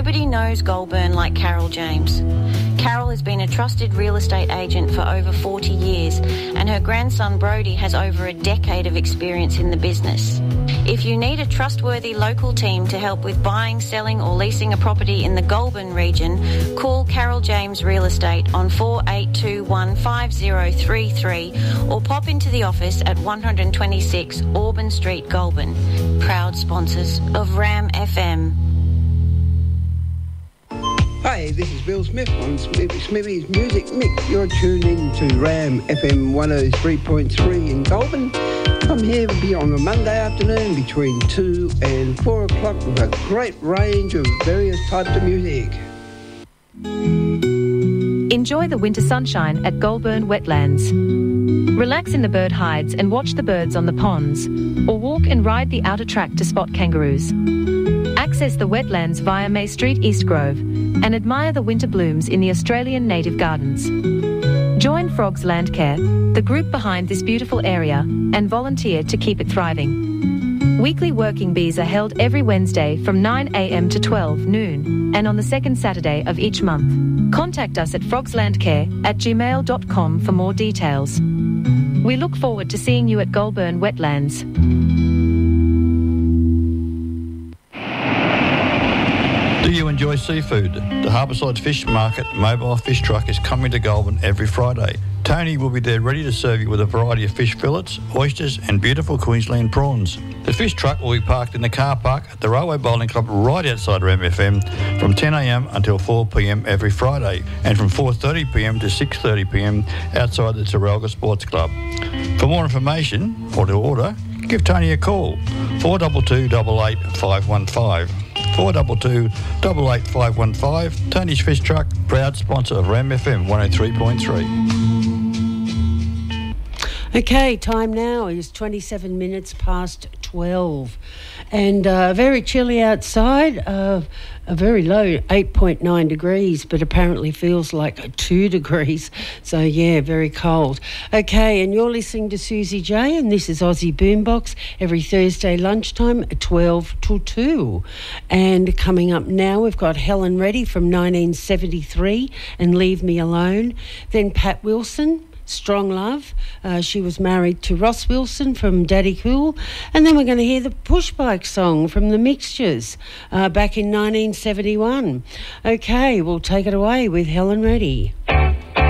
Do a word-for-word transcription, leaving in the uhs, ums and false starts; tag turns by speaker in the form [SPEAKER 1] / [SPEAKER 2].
[SPEAKER 1] Nobody knows Goulburn like Carol James. Carol has been a trusted real estate agent for over forty years, and her grandson Brody has over a decade of experience in the business. If you need a trustworthy local team to help with buying, selling or leasing a property in the Goulburn region, call Carol James Real Estate on four eight two one five zero three three or pop into the office at one twenty-six Auburn Street, Goulburn. Proud sponsors of Ram F M.
[SPEAKER 2] Hi, this is Bill Smith on Smith, Smithy's Music Mix. You're tuned in to Ram F M one oh three point three in Goulburn. I'm here on a Monday afternoon between two and four o'clock with a great range of various types of music.
[SPEAKER 3] Enjoy the winter sunshine at Goulburn Wetlands. Relax in the bird hides and watch the birds on the ponds, or walk and ride the outer track to spot kangaroos. Access the wetlands via May Street, East Grove, and admire the winter blooms in the Australian native gardens. Join Frogs Landcare, the group behind this beautiful area, and volunteer to keep it thriving. Weekly working bees are held every Wednesday from nine a m to twelve noon and on the second Saturday of each month. Contact us at frogslandcare at gmail dot com for more details. We look forward to seeing you at Goulburn Wetlands.
[SPEAKER 4] Do you enjoy seafood? The Harbourside Fish Market mobile fish truck is coming to Goulburn every Friday. Tony will be there ready to serve you with a variety of fish fillets, oysters and beautiful Queensland prawns. The fish truck will be parked in the car park at the Railway Bowling Club right outside Ram F M from ten a m until four p m every Friday, and from four thirty p m to six thirty p m outside the Terralga Sports Club. For more information or to order, give Tony a call, four two two, eight eight five one five. four two two, eight eight five one five. Tony's Fish Truck, proud sponsor of Ram F M one oh three point three.
[SPEAKER 5] Okay, time now is twenty-seven minutes past twelve, and uh, very chilly outside, uh, a very low eight point nine degrees, but apparently feels like two degrees, so yeah, very cold. Okay, and you're listening to Susie J, and this is Aussie Boombox every Thursday lunchtime at twelve till two. And coming up now, we've got Helen Reddy from nineteen seventy-three and Leave Me Alone, then Pat Wilson, Strong Love. Uh, she was married to Ross Wilson from Daddy Cool. And then we're going to hear the Push Bike song from The Mixtures uh, back in nineteen seventy-one. Okay, we'll take it away with Helen Reddy.